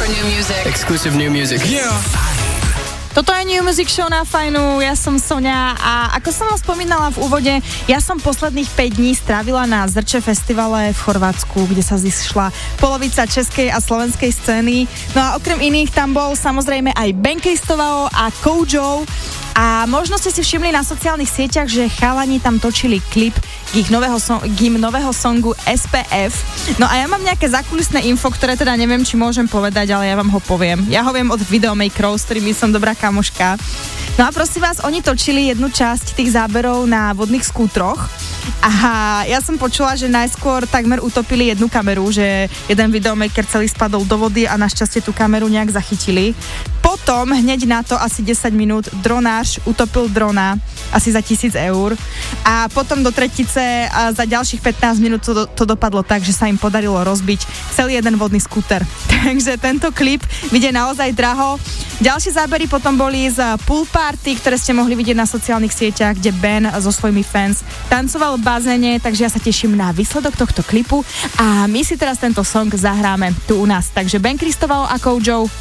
Exclusive new music. Yeah. Toto je New Music Show na Fajnu, ja som Soňa a ako som vám spomínala v úvode, ja som posledných 5 dní strávila na Zrče festivale v Chorvátsku, kde sa zišla polovica českej a slovenskej scény. No a okrem iných tam bol samozrejme aj Ben Kristovao a Kojo. A možno ste si všimli na sociálnych sieťach, že chalani tam točili klip k ich nového songu SPF. No a ja mám nejaké zákulisné info, ktoré teda neviem, či môžem povedať, ale ja vám ho poviem. Ja ho viem od videomakerov, s ktorými som dobrá kamoška. No a prosím vás, oni točili jednu časť tých záberov na vodných skútroch. A ja som počula, že najskôr takmer utopili jednu kameru, že jeden videomaker celý spadol do vody a našťastie tú kameru nejak zachytili. Potom hneď na to asi 10 minút dronář utopil drona asi za 1,000 eur a potom do tretice a za ďalších 15 minút to dopadlo tak, že sa im podarilo rozbiť celý jeden vodný skúter. Takže tento klip vidie naozaj draho. Ďalšie zábery potom boli z pool party, ktoré ste mohli vidieť na sociálnych sieťach, kde Ben so svojimi fans tancoval v bazéne, takže ja sa teším na výsledok tohto klipu a my si teraz tento song zahráme tu u nás. Takže Ben Kristovao a Kojo